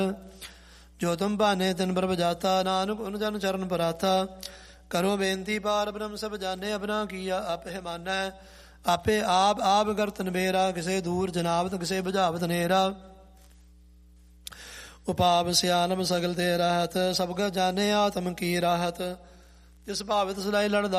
ਜੋ ਤੁਮ ਭਾਨੇ ਤਿਨ ਪ੍ਰਭ ਜਾਤਾ, ਨਾਨਕ ਉਨ ਜਨ ਚਰਨ ਪਰਾਤਾ। ਕਰੋ ਬੇਨਤੀ ਪਾਰ ਬ੍ਰਹਮ ਸਭ ਜਾਣੇ, ਅਪਨਾ ਕੀਆ ਆਪੇ ਮਾਨੈ। ਆਪੇ ਆਪ ਕਰਤ ਨਬੇਰਾ, ਕਿਸੇ ਦੂਰ ਜਨਾਵਤ ਕਿਸੇ ਬੁਝਾਵਤ ਨੇਰਾ। ਉਪਾਵ ਸਿਆਨਮ ਸਗਲ ਤੇ ਰਾਹਤ, ਸਭ ਕਾ ਜਾਣੇ ਆਤਮ ਕੀ ਰਾਹਤ। ਤਿਸ ਭਾਵਿਤ ਸਦਾਈ ਲੜਦਾ